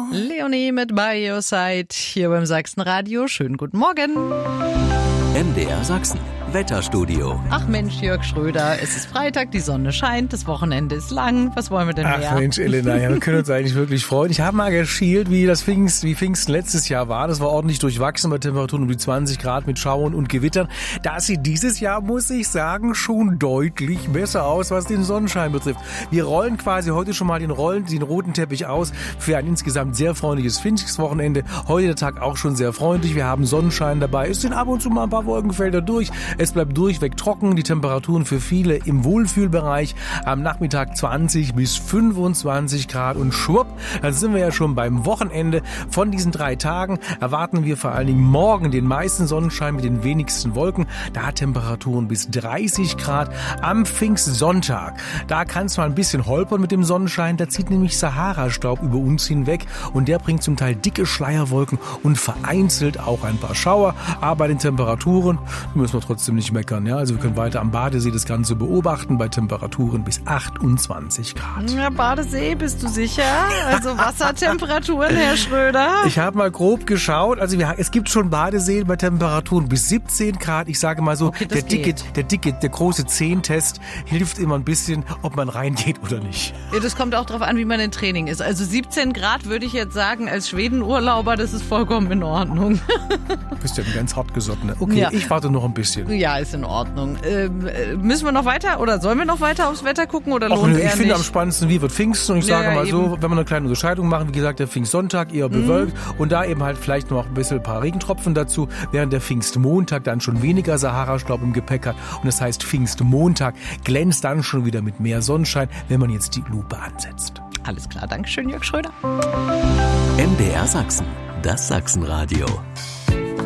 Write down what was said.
Leonie mit By Your Side hier beim Sachsenradio. Schönen guten Morgen. MDR Sachsen. Wetterstudio. Ach Mensch, Jörg Schröder, es ist Freitag, die Sonne scheint, das Wochenende ist lang. Was wollen wir denn mehr? Ach Mensch, Elena, ja, wir können uns eigentlich wirklich freuen. Ich habe mal geschielt, wie Pfingsten letztes Jahr war. Das war ordentlich durchwachsen bei Temperaturen um die 20 Grad mit Schauern und Gewittern. Da sieht dieses Jahr, muss ich sagen, schon deutlich besser aus, was den Sonnenschein betrifft. Wir rollen quasi heute schon mal den roten Teppich aus für ein insgesamt sehr freundliches Pfingstwochenende. Heute der Tag auch schon sehr freundlich. Wir haben Sonnenschein dabei. Es sind ab und zu mal ein paar Wolkenfelder durch. Es bleibt durchweg trocken, die Temperaturen für viele im Wohlfühlbereich. Am Nachmittag 20 bis 25 Grad und schwupp, dann sind wir ja schon beim Wochenende. Von diesen 3 Tagen erwarten wir vor allen Dingen morgen den meisten Sonnenschein mit den wenigsten Wolken. Da hat Temperaturen bis 30 Grad am Pfingstsonntag. Da kann es mal ein bisschen holpern mit dem Sonnenschein. Da zieht nämlich Sahara-Staub über uns hinweg und der bringt zum Teil dicke Schleierwolken und vereinzelt auch ein paar Schauer. Aber bei den Temperaturen müssen wir trotzdem nicht meckern. Ja, also wir können weiter am Badesee das Ganze beobachten bei Temperaturen bis 28 Grad. Ja, Badesee, bist du sicher? Also Wassertemperaturen, Herr Schröder? Ich habe mal grob geschaut. Also es gibt schon Badeseen bei Temperaturen bis 17 Grad. Ich sage mal so, okay, der große Zehntest hilft immer ein bisschen, ob man reingeht oder nicht. Ja, das kommt auch darauf an, wie man im Training ist. Also 17 Grad würde ich jetzt sagen, als Schwedenurlauber, das ist vollkommen in Ordnung. Du bist ja ein ganz hartgesottener. Okay, ja. Ich warte noch ein bisschen. Ja, ist in Ordnung. Müssen wir noch weiter oder sollen wir noch weiter aufs Wetter gucken oder lohnt Ich finde am spannendsten, wie wird Pfingsten? Und ich sage mal eben. so, wenn wir eine kleine Unterscheidung machen, wie gesagt, der Pfingstsonntag eher bewölkt und da eben halt vielleicht noch ein paar Regentropfen dazu, während der Pfingstmontag dann schon weniger Sahara-Staub im Gepäck hat. Und das heißt, Pfingstmontag glänzt dann schon wieder mit mehr Sonnenschein, wenn man jetzt die Lupe ansetzt. Alles klar, Dankeschön, Jörg Schröder. MDR Sachsen, das Sachsenradio.